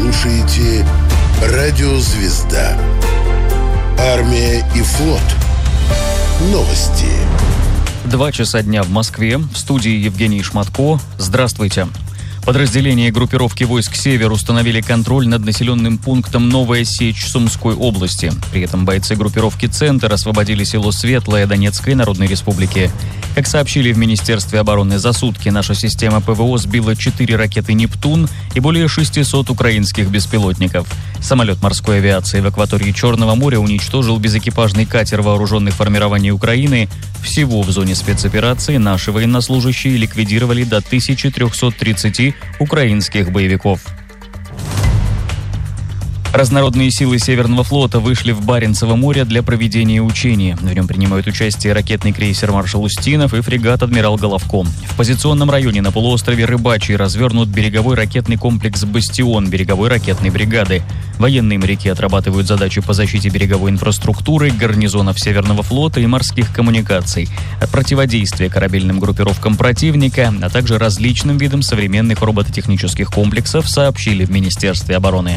слушаете «Радио Звезда». Армия и флот. Новости. 2 часа дня в Москве. В студии Евгений Шматко. Здравствуйте. Подразделения группировки войск «Север» установили контроль над населенным пунктом Новая Сечь Сумской области. При этом бойцы группировки «Центр» освободили село Светлое Донецкой Народной Республики. Как сообщили в Министерстве обороны, за сутки наша система ПВО сбила 4 ракеты «Нептун» и более 600 украинских беспилотников. Самолет морской авиации в акватории Черного моря уничтожил безэкипажный катер вооруженных формирований Украины. Всего в зоне спецоперации наши военнослужащие ликвидировали до 1330 украинских боевиков. Разнородные силы Северного флота вышли в Баренцево море для проведения учений. В нем принимают участие ракетный крейсер «Маршал Устинов» и фрегат «Адмирал Головко». В позиционном районе на полуострове Рыбачий развернут береговой ракетный комплекс «Бастион» береговой ракетной бригады. Военные моряки отрабатывают задачи по защите береговой инфраструктуры, гарнизонов Северного флота и морских коммуникаций, от противодействия корабельным группировкам противника, а также различным видам современных робототехнических комплексов, сообщили в Министерстве обороны.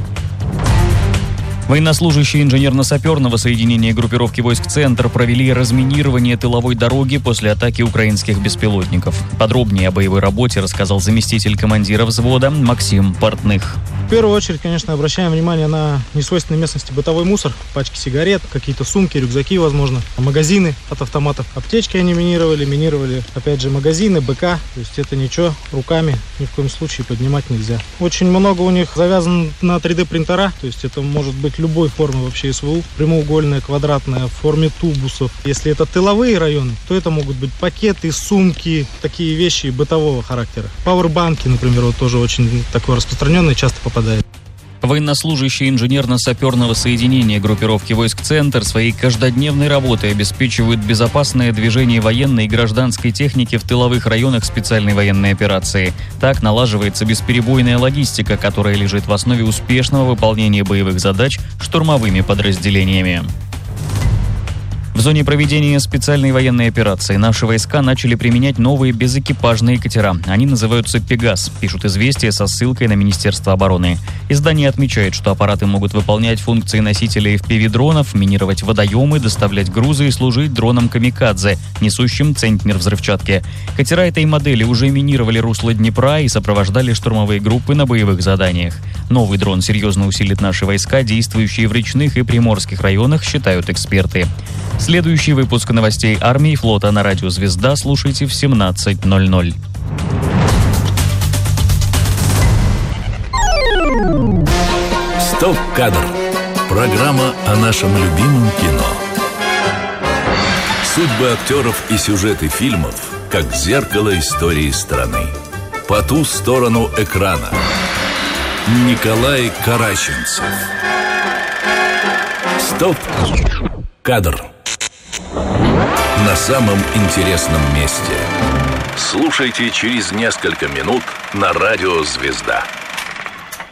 Военнослужащие инженерно-саперного соединения группировки войск «Центр» провели разминирование тыловой дороги после атаки украинских беспилотников. Подробнее о боевой работе рассказал заместитель командира взвода Максим Портных. В первую очередь, конечно, обращаем внимание на несвойственной местности бытовой мусор, пачки сигарет, какие-то сумки, рюкзаки, возможно, магазины от автоматов. Аптечки они минировали, опять же, магазины, БК. То есть это ничего руками ни в коем случае поднимать нельзя. Очень много у них завязано на 3D-принтера, то есть это может быть любой формы вообще СВУ, прямоугольная, квадратная, в форме тубусов. Если это тыловые районы, то это могут быть пакеты, сумки, такие вещи бытового характера. Пауэрбанки, например, вот тоже очень такое распространенное, часто попадает. Военнослужащие инженерно-саперного соединения группировки войск «Центр» своей каждодневной работой обеспечивают безопасное движение военной и гражданской техники в тыловых районах специальной военной операции. Так налаживается бесперебойная логистика, которая лежит в основе успешного выполнения боевых задач штурмовыми подразделениями. В зоне проведения специальной военной операции наши войска начали применять новые безэкипажные катера. Они называются «Пегас», пишут «Известия» со ссылкой на Министерство обороны. Издание отмечает, что аппараты могут выполнять функции носителей FPV-дронов, минировать водоемы, доставлять грузы и служить дроном «Камикадзе», несущим центнер взрывчатки. Катера этой модели уже минировали русло Днепра и сопровождали штурмовые группы на боевых заданиях. Новый дрон серьезно усилит наши войска, действующие в речных и приморских районах, считают эксперты. Следующий выпуск новостей армии и флота на радио «Звезда» слушайте в 17:00. Стоп-кадр. Программа о нашем любимом кино. Судьбы актеров и сюжеты фильмов, как зеркало истории страны. По ту сторону экрана. Николай Караченцев. Стоп-кадр. На самом интересном месте. Слушайте через несколько минут на радио «Звезда».